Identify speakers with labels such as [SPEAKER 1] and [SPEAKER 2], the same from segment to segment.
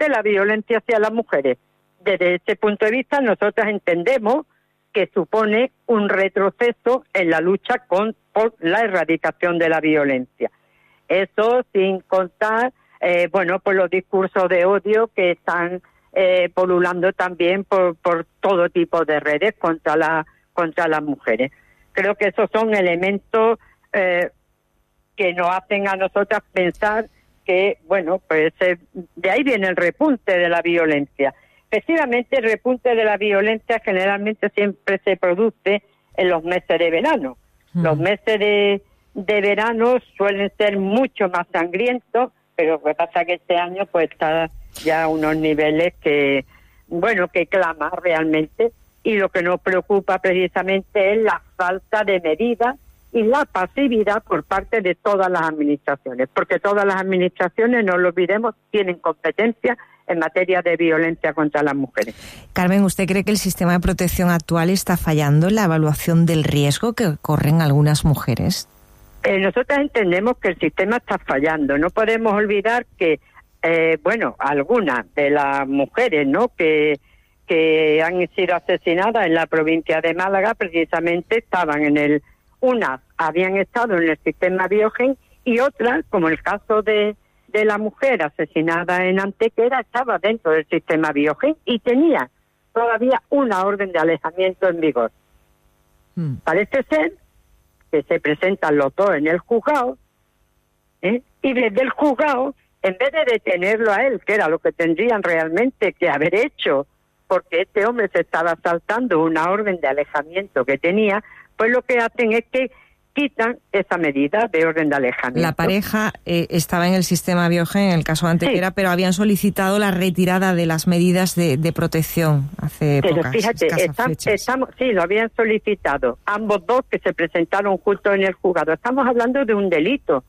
[SPEAKER 1] combate la violencia hacia las mujeres. Desde ese punto de vista, nosotras entendemos que supone un retroceso en la lucha por la erradicación de la violencia. Eso sin contar, pues los discursos de odio que están polulando también por todo tipo de redes contra las mujeres. Creo que esos son elementos que nos hacen a nosotras pensar que, de ahí viene el repunte de la violencia. Efectivamente, el repunte de la violencia generalmente siempre se produce en los meses de verano. Los meses de verano suelen ser mucho más sangrientos, pero lo que pasa es que este año pues está ya a unos niveles que clama realmente, y lo que nos preocupa precisamente es la falta de medidas y la pasividad por parte de todas las administraciones, porque todas las administraciones, no lo olvidemos, tienen competencia en materia de violencia contra las mujeres.
[SPEAKER 2] Carmen, ¿usted cree que el sistema de protección actual está fallando en la evaluación del riesgo que corren algunas mujeres?
[SPEAKER 1] Nosotros entendemos que el sistema está fallando. No podemos olvidar que, algunas de las mujeres, ¿no?, que han sido asesinadas en la provincia de Málaga, precisamente unas habían estado en el sistema Biogen y otras, como el caso de la mujer asesinada en Antequera, estaba dentro del sistema Biogen y tenía todavía una orden de alejamiento en vigor. Parece ser que se presentan los dos en el juzgado, y desde el juzgado, en vez de detenerlo a él, que era lo que tendrían realmente que haber hecho, porque este hombre se estaba saltando una orden de alejamiento que tenía, pues lo que hacen es que quitan esa medida de orden de alejamiento.
[SPEAKER 2] La pareja estaba en el sistema Biogen, en el caso de Antequera, sí, pero habían solicitado la retirada de las medidas de protección hace pocas fechas.
[SPEAKER 1] Sí, lo habían solicitado. Ambos dos que se presentaron justo en el juzgado. Estamos hablando de un delito.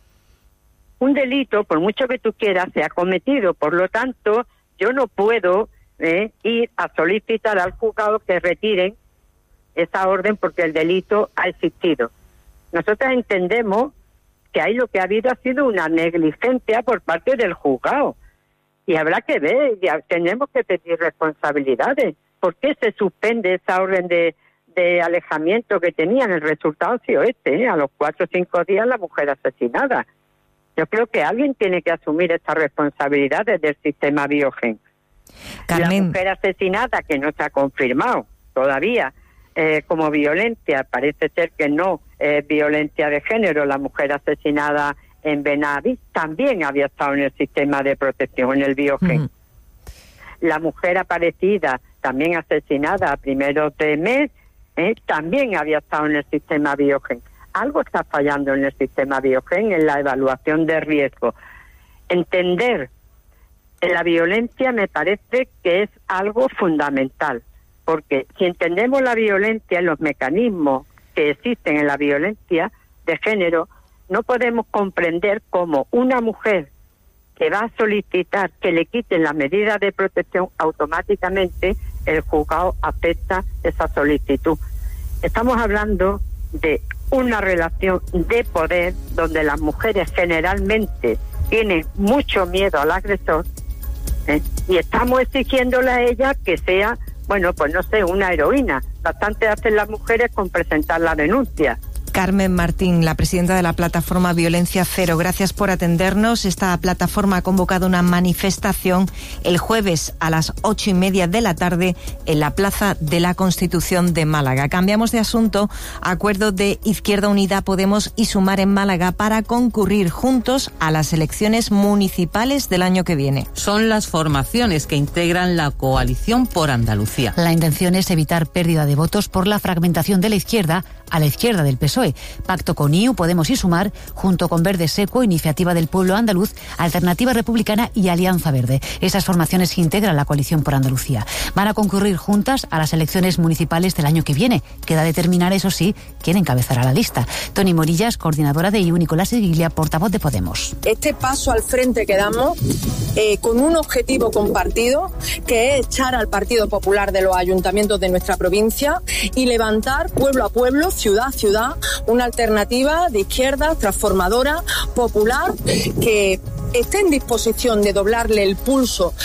[SPEAKER 1] Un delito, por mucho que tú quieras, se ha cometido. Por lo tanto, yo no puedo ir a solicitar al juzgado que retiren esa orden porque el delito ha existido. Nosotros entendemos que ahí lo que ha habido ha sido una negligencia por parte del juzgado. Y habrá que ver, tenemos que pedir responsabilidades. ¿Por qué se suspende esa orden de alejamiento que tenían? El resultado ha sido a los 4 o 5 días la mujer asesinada. Yo creo que alguien tiene que asumir estas responsabilidades del sistema Biogen.
[SPEAKER 2] Carmen.
[SPEAKER 1] La mujer asesinada, que no se ha confirmado todavía como violencia, parece ser que no es violencia de género. La mujer asesinada en Benaví también había estado en el sistema de protección, en el Biogen. La mujer aparecida, también asesinada a primeros de mes, también había estado en el sistema Biogen. Algo está fallando en el sistema Biogen, en la evaluación de riesgo. Entender la violencia me parece que es algo fundamental, porque si entendemos la violencia, los mecanismos que existen en la violencia de género, no podemos comprender cómo una mujer que va a solicitar que le quiten la medida de protección, automáticamente el juzgado acepta esa solicitud. Estamos hablando de una relación de poder donde las mujeres generalmente tienen mucho miedo al agresor, y estamos exigiéndole a ella que sea, una heroína. Bastante hacen las mujeres con presentar la denuncia.
[SPEAKER 2] Carmen Martín, la presidenta de la plataforma Violencia Cero, gracias por atendernos. Esta plataforma ha convocado una manifestación el jueves a las 8:30 de la tarde en la Plaza de la Constitución de Málaga. Cambiamos de asunto. Acuerdo de Izquierda Unida, Podemos y Sumar en Málaga para concurrir juntos a las elecciones municipales del año que viene.
[SPEAKER 3] Son las formaciones que integran la coalición por Andalucía.
[SPEAKER 4] La intención es evitar pérdida de votos por la fragmentación de la izquierda a la izquierda del PSOE. Pacto con IU, Podemos y Sumar, junto con Verde Seco, Iniciativa del Pueblo Andaluz, Alternativa Republicana y Alianza Verde. Esas formaciones que integran la coalición por Andalucía van a concurrir juntas a las elecciones municipales del año que viene. Queda determinar, eso sí, quién encabezará la lista. Toni Morillas, coordinadora de IU, Nicolás Seguiglia, portavoz de Podemos.
[SPEAKER 5] Este paso al frente que damos con un objetivo compartido, que es echar al Partido Popular de los ayuntamientos de nuestra provincia y levantar pueblo a pueblo, ciudad a ciudad, una alternativa de izquierda, transformadora, popular, que esté en disposición de doblarle el pulso